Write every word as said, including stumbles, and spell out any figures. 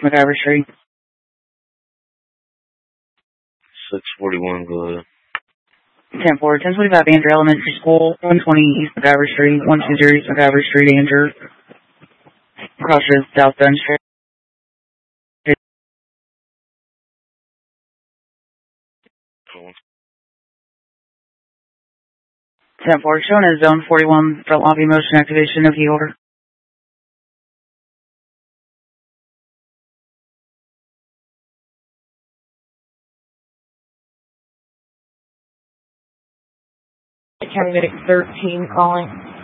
McIver Street. six forty-one, go ahead. ten four, ten twenty-five Andrew Elementary School, one twenty East McIver Street, one twenty East McIver Street, Andrew. Crosses South Dunn Street. ten four, shown as Zone forty-one, front lobby motion activation of the order. County Medic thirteen calling.